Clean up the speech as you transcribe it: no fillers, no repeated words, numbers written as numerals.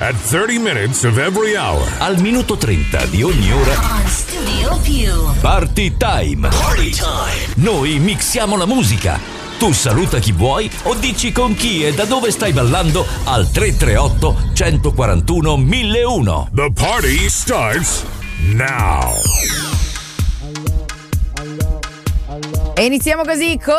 At 30 minutes of every hour. Al minuto 30 di ogni ora. On Studio Più. Party time. Party time. Noi mixiamo la musica. Tu saluta chi vuoi o dici con chi e da dove stai ballando al 338 141 1001. The party starts now. E iniziamo così con